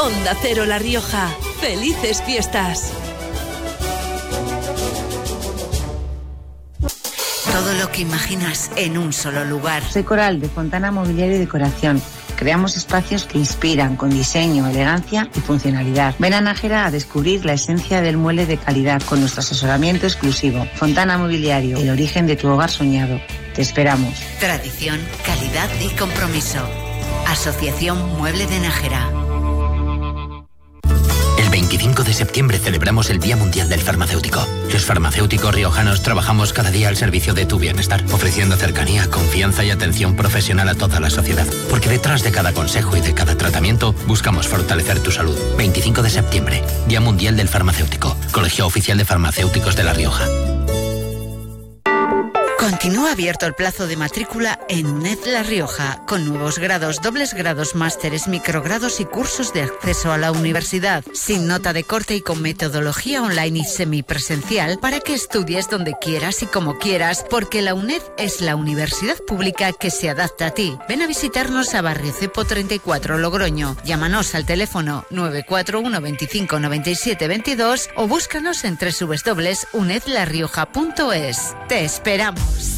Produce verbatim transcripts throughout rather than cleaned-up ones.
Onda Cero La Rioja. ¡Felices fiestas! Todo lo que imaginas en un solo lugar. Soy Coral, de Fontana Mobiliario y Decoración. Creamos espacios que inspiran con diseño, elegancia y funcionalidad. Ven a Nájera a descubrir la esencia del mueble de calidad con nuestro asesoramiento exclusivo. Fontana Mobiliario, el origen de tu hogar soñado. Te esperamos. Tradición, calidad y compromiso. Asociación Mueble de Nájera. El veinticinco de septiembre celebramos el Día Mundial del Farmacéutico. Los farmacéuticos riojanos trabajamos cada día al servicio de tu bienestar, ofreciendo cercanía, confianza y atención profesional a toda la sociedad. Porque detrás de cada consejo y de cada tratamiento, buscamos fortalecer tu salud. veinticinco de septiembre, Día Mundial del Farmacéutico. Colegio Oficial de Farmacéuticos de La Rioja. Continúa abierto el plazo de matrícula en UNED La Rioja, con nuevos grados, dobles grados, másteres, microgrados y cursos de acceso a la universidad, sin nota de corte y con metodología online y semipresencial para que estudies donde quieras y como quieras, porque la UNED es la universidad pública que se adapta a ti. Ven a visitarnos a Barrio Cepo treinta y cuatro, Logroño. Llámanos al teléfono nueve cuatro uno veinticinco noventa y siete veintidós o búscanos en doble u doble u doble u punto uned la rioja punto es. Te esperamos.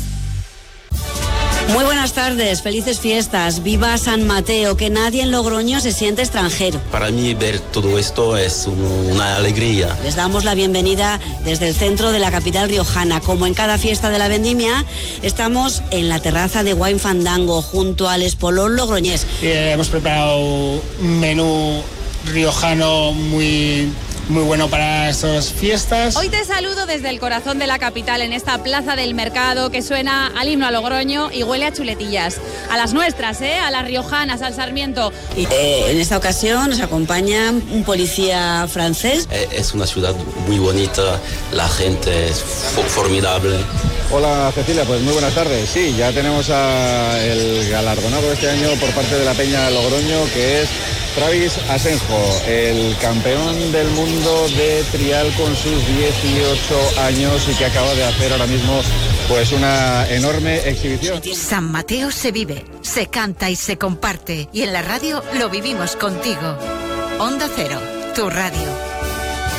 Muy buenas tardes, felices fiestas, viva San Mateo, que nadie en Logroño se siente extranjero. Para mí ver todo esto es una alegría. Les damos la bienvenida desde el centro de la capital riojana. Como en cada fiesta de la vendimia, estamos en la terraza de Wine Fandango, junto al Espolón logroñés. Eh, hemos preparado un menú riojano muy... muy bueno para estas fiestas. Hoy te saludo desde el corazón de la capital, en esta plaza del mercado que suena al himno a Logroño y huele a chuletillas. A las nuestras, ¿eh? A las riojanas, al Sarmiento. Y, eh, en esta ocasión nos acompaña un policía francés. Eh, es una ciudad muy bonita, la gente es formidable. Hola Cecilia, pues muy buenas tardes. Sí, ya tenemos a el galardonado este año por parte de la Peña Logroño, que es Travis Asenjo, el campeón del mundo de trial con sus dieciocho años y que acaba de hacer ahora mismo pues una enorme exhibición. San Mateo se vive, se canta y se comparte, y en la radio lo vivimos contigo. Onda Cero, tu radio.